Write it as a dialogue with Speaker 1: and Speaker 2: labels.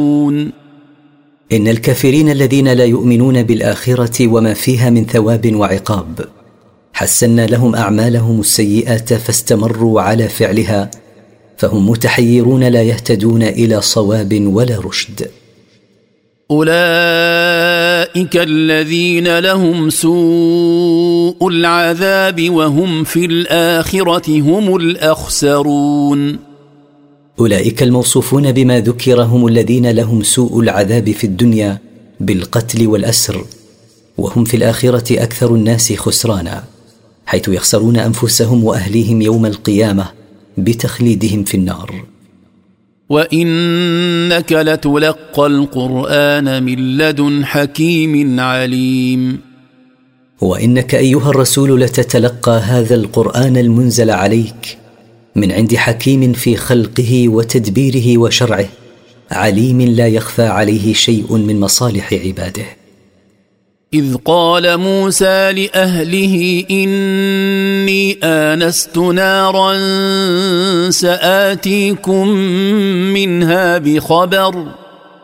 Speaker 1: إن الكافرين الذين لا يؤمنون بالآخرة وما فيها من ثواب وعقاب حسنا لهم أعمالهم السيئات فاستمروا على فعلها، فهم متحيرون لا يهتدون إلى صواب ولا رشد.
Speaker 2: أولئك الذين لهم سوء العذاب وهم في الآخرة هم الأخسرون.
Speaker 1: أولئك الموصوفون بما ذكر هم الذين لهم سوء العذاب في الدنيا بالقتل والأسر، وهم في الآخرة أكثر الناس خسرانا، حيث يخسرون أنفسهم وأهليهم يوم القيامة بتخليدهم في النار.
Speaker 2: وإنك لتلقى القرآن من لدن حكيم عليم.
Speaker 1: وإنك أيها الرسول لتتلقى هذا القرآن المنزل عليك من عند حكيم في خلقه وتدبيره وشرعه، عليم لا يخفى عليه شيء من مصالح عباده.
Speaker 2: إذ قال موسى لأهله إني آنست نارا سآتيكم منها بخبر